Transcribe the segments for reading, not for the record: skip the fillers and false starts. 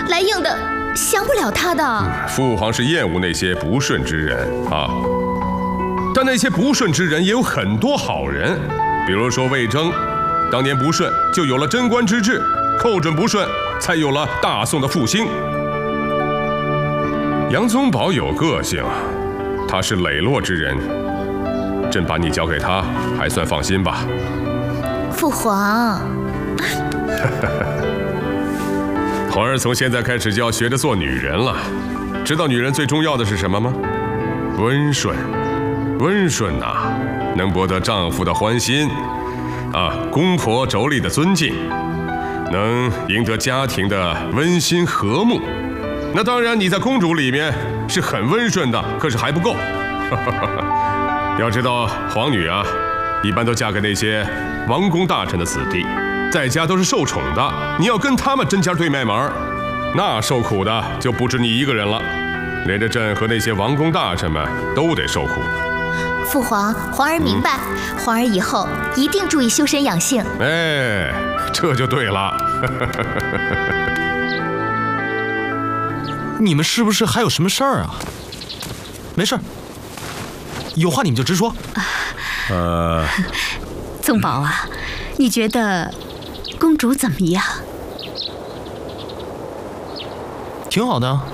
来硬的，降不了他的。 父皇是厌恶那些不顺之人啊，但那些不顺之人也有很多好人，比如说魏征，当年不顺就有了贞观之治，寇准不顺才有了大宋的复兴。杨宗保有个性，他是磊落之人，朕把你交给他，还算放心吧。 父皇， 皇儿从现在开始就要学着做女人了。知道女人最重要的是什么吗？温顺。温顺呐，能博得丈夫的欢心，公婆妯娌的尊敬，能赢得家庭的温馨和睦。那当然，你在公主里面是很温顺的，可是还不够。要知道，皇女啊，一般都嫁给那些王公大臣的子弟，在家都是受宠的。你要跟他们针尖对麦芒，那受苦的就不止你一个人了，连着朕和那些王公大臣们都得受苦。 父皇，皇儿明白，皇儿以后一定注意修身养性。 哎，这就对了。 你们是不是还有什么事儿啊？没事儿，有话你们就直说。 宗保啊，你觉得公主怎么样？ 挺好的。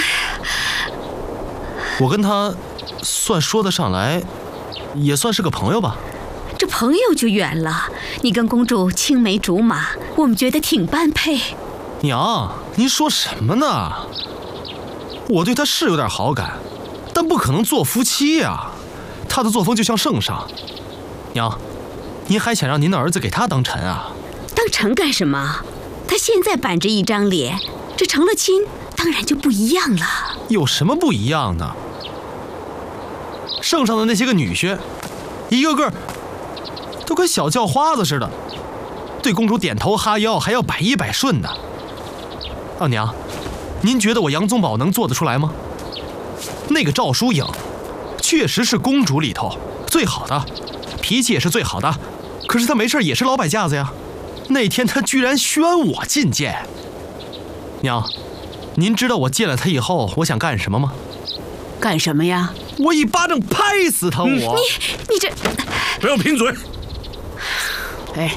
我跟她算说得上来，也算是个朋友吧。 这朋友就远了，你跟公主青梅竹马，我们觉得挺般配。 娘，您说什么呢？我对她是有点好感，但不可能做夫妻呀。她的作风就像圣上。娘，您还想让您的儿子给她当臣啊？ 当臣干什么？他现在板着一张脸，这成了亲，当然就不一样了。 有什么不一样呢？圣上的那些个女婿，一个个都跟小叫花子似的，对公主点头哈腰，还要百依百顺的。娘，您觉得我杨宗保能做得出来吗？那个赵淑颖，确实是公主里头最好的，脾气也是最好的，可是她没事也是老摆架子呀。那天她居然宣我进谏。娘，您知道我见了她以后我想干什么吗？ 干什么呀？ 我一巴掌拍死他！你这不要贫嘴！ 哎，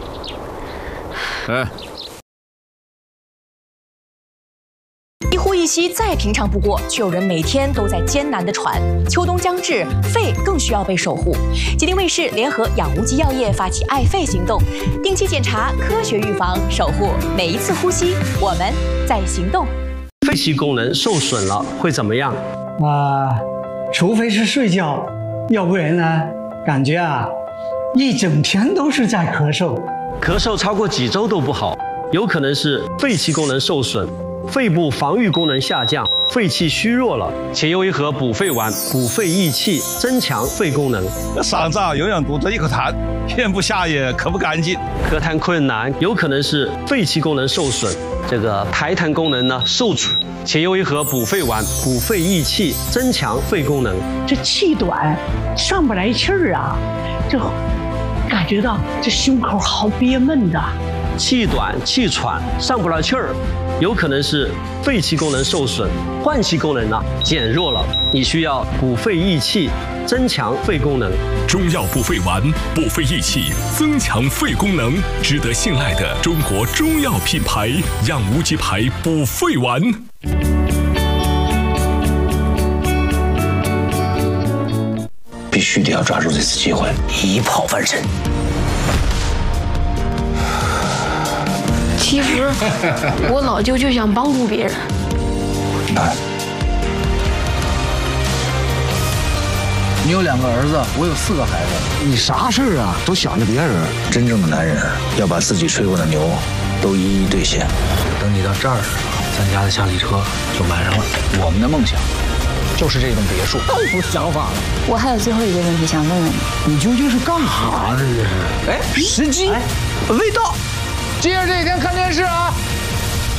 一呼一吸再平常不过，却有人每天都在艰难地喘。秋冬将至，肺更需要被守护。吉林卫视联合养无极药业发起爱肺行动，定期检查，科学预防，守护每一次呼吸。我们在行动。 肺气功能受损了会怎么样？ 除非是睡觉，要不然呢，感觉一整天都是在咳嗽。 咳嗽超过几周都不好，有可能是肺气功能受损。肺部防御功能下降，肺气虚弱了，且用一盒补肺丸，补肺益气，增强肺功能。 嗓子永远堵着一口痰，咽不下也咳不干净， 咳痰困难，有可能是肺气功能受损，这个排痰功能呢受阻，且用一盒补肺丸，补肺益气，增强肺功能。 这气短，上不来气儿啊，这感觉到这胸口好憋闷的。 气短气喘上不来气儿，有可能是肺气功能受损，换气功能呢减弱了，你需要补肺益气，增强肺功能。 中药补肺丸，补肺益气，增强肺功能，值得信赖的中国中药品牌养无极牌补肺丸。 必须得要抓住这次机会，一炮翻身。 其实我老舅就想帮助别人。 你有2个儿子，我有4个孩子，你啥事儿都想着别人。真正的男人要把自己吹过的牛都一一兑现。等你到这儿，咱家的夏利车就满上了。我们的梦想就是这栋别墅。太有想法了。 我还有最后一个问题想问问你， 你究竟是干啥的？这是？时机， 未到。今儿这一天看电视